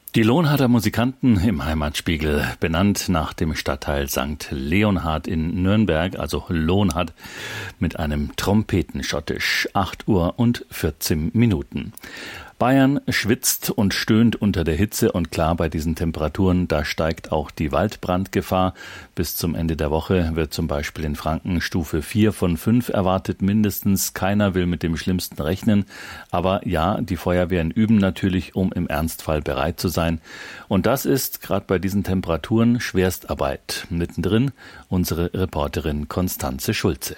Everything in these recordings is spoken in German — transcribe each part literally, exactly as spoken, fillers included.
Die Lohnharder Musikanten im Heimatspiegel, benannt nach dem Stadtteil Sankt Leonhard in Nürnberg, also Lohnhard, mit einem Trompetenschottisch. acht Uhr und vierzehn Minuten. Bayern schwitzt und stöhnt unter der Hitze und klar, bei diesen Temperaturen, da steigt auch die Waldbrandgefahr. Bis zum Ende der Woche wird zum Beispiel in Franken Stufe vier von fünf erwartet, mindestens. Keiner will mit dem Schlimmsten rechnen. Aber ja, die Feuerwehren üben natürlich, um im Ernstfall bereit zu sein. Und das ist gerade bei diesen Temperaturen Schwerstarbeit. Mittendrin unsere Reporterin Konstanze Schulze.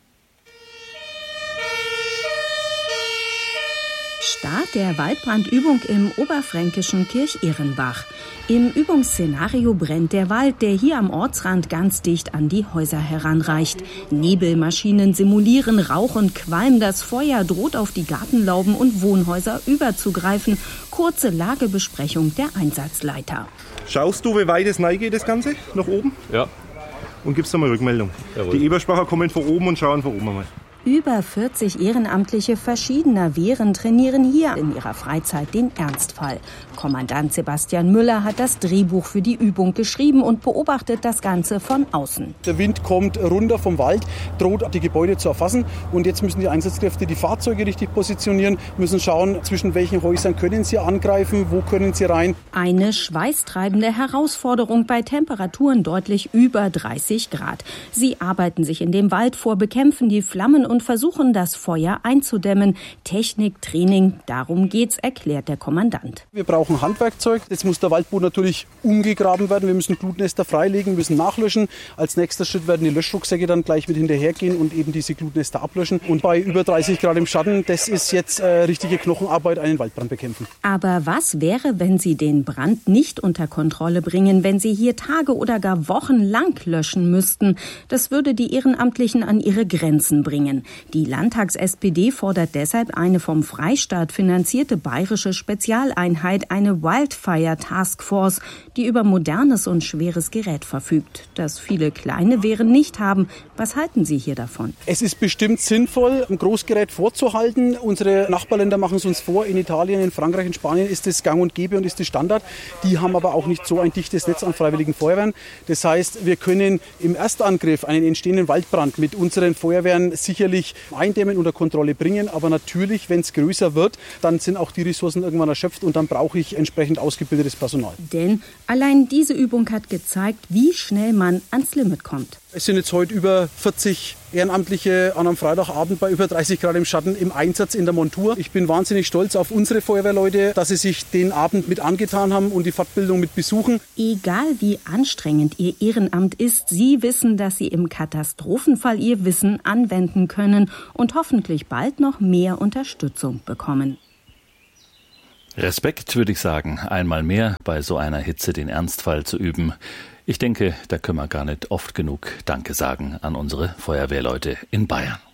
Start der Waldbrandübung im oberfränkischen Kirchehrenbach. Im Übungsszenario brennt der Wald, der hier am Ortsrand ganz dicht an die Häuser heranreicht. Nebelmaschinen simulieren Rauch und Qualm. Das Feuer droht auf die Gartenlauben und Wohnhäuser überzugreifen. Kurze Lagebesprechung der Einsatzleiter. Schaust du, wie weit es reingeht, das Ganze? Nach oben? Ja. Und gibst da mal Rückmeldung. Jawohl. Die Eberspacher kommen von oben und schauen von oben einmal. Über vierzig Ehrenamtliche verschiedener Wehren trainieren hier in ihrer Freizeit den Ernstfall. Kommandant Sebastian Müller hat das Drehbuch für die Übung geschrieben und beobachtet das Ganze von außen. Der Wind kommt runter vom Wald, droht die Gebäude zu erfassen. Und jetzt müssen die Einsatzkräfte die Fahrzeuge richtig positionieren, müssen schauen, zwischen welchen Häusern können sie angreifen, wo können sie rein. Eine schweißtreibende Herausforderung bei Temperaturen deutlich über dreißig Grad. Sie arbeiten sich in dem Wald vor, bekämpfen die Flammen und versuchen, das Feuer einzudämmen. Technik, Training, darum geht's, erklärt der Kommandant. Wir brauchen Handwerkzeug. Jetzt muss der Waldboden natürlich umgegraben werden. Wir müssen Glutnester freilegen, müssen nachlöschen. Als nächster Schritt werden die Löschrucksäcke dann gleich mit hinterhergehen und eben diese Glutnester ablöschen. Und bei über dreißig Grad im Schatten, das ist jetzt äh, richtige Knochenarbeit, einen Waldbrand bekämpfen. Aber was wäre, wenn Sie den Brand nicht unter Kontrolle bringen, wenn Sie hier Tage oder gar Wochen lang löschen müssten? Das würde die Ehrenamtlichen an ihre Grenzen bringen. Die Landtags-S P D fordert deshalb eine vom Freistaat finanzierte bayerische Spezialeinheit, eine Wildfire Taskforce, die über modernes und schweres Gerät verfügt, das viele kleine Wehren nicht haben. Was halten Sie hier davon? Es ist bestimmt sinnvoll, ein Großgerät vorzuhalten. Unsere Nachbarländer machen es uns vor. In Italien, in Frankreich, in Spanien ist es gang und gäbe und ist es Standard. Die haben aber auch nicht so ein dichtes Netz an freiwilligen Feuerwehren. Das heißt, wir können im Erstangriff einen entstehenden Waldbrand mit unseren Feuerwehren sicherlich eindämmen, unter Kontrolle bringen. Aber natürlich, wenn es größer wird, dann sind auch die Ressourcen irgendwann erschöpft und dann brauche ich entsprechend ausgebildetes Personal. Denn allein diese Übung hat gezeigt, wie schnell man ans Limit kommt. Es sind jetzt heute über vierzig Ehrenamtliche an einem Freitagabend bei über dreißig Grad im Schatten im Einsatz in der Montur. Ich bin wahnsinnig stolz auf unsere Feuerwehrleute, dass sie sich den Abend mit angetan haben und die Fortbildung mit besuchen. Egal wie anstrengend Ihr Ehrenamt ist, Sie wissen, dass Sie im Katastrophenfall Ihr Wissen anwenden können und hoffentlich bald noch mehr Unterstützung bekommen. Respekt, würde ich sagen, einmal mehr bei so einer Hitze den Ernstfall zu üben. Ich denke, da können wir gar nicht oft genug Danke sagen an unsere Feuerwehrleute in Bayern.